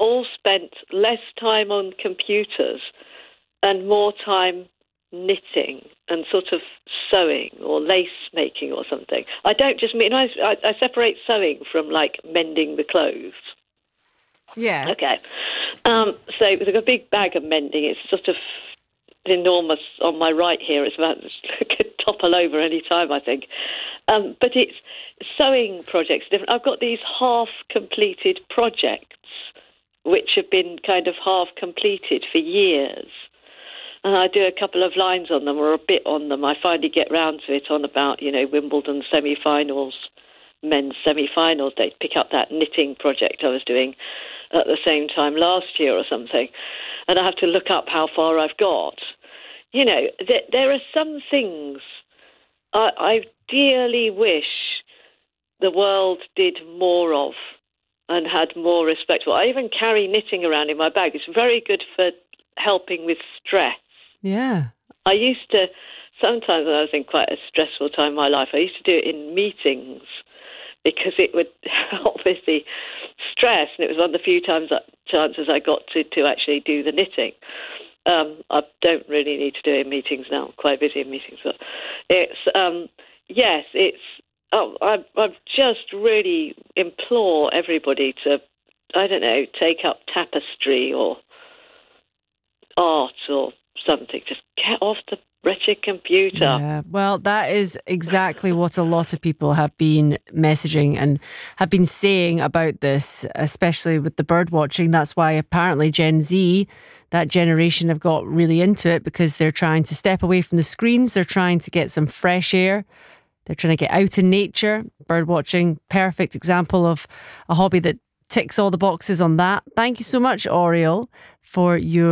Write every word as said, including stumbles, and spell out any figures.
all spent less time on computers and more time knitting and sort of sewing or lace making or something. I don't just mean, I, I, I separate sewing from, like, mending the clothes. Yeah. Okay. Um, so there's a big bag of mending. It's sort of enormous on my right here. It's about it could topple over any time, I think. Um, but it's sewing projects different. I've got these half completed projects which have been kind of half completed for years. And I do a couple of lines on them or a bit on them. I finally get round to it on about, you know, Wimbledon semi-finals, men's semi-finals. They pick up that knitting project I was doing at the same time last year or something. And I have to look up how far I've got. You know, th- there are some things I, I dearly wish the world did more of and had more respect for. I even carry knitting around in my bag. It's very good for helping with stress. Yeah. I used to, sometimes when I was in quite a stressful time in my life, I used to do it in meetings because it would help with the stress, and it was one of the few times that, chances I got to, to actually do the knitting. Um, I don't really need to do it in meetings now. I'm quite busy in meetings, but it's, um, yes, it's, oh, I, I just really implore everybody to, I don't know, take up tapestry or art or something. Just get off the wretched computer. Yeah, well, that is exactly what a lot of people have been messaging and have been saying about this, especially with the bird watching. That's why apparently Gen Z, that generation, have got really into it because they're trying to step away from the screens. They're trying to get some fresh air. They're trying to get out in nature. Bird watching, perfect example of a hobby that ticks all the boxes on that. Thank you so much, Oriel, for your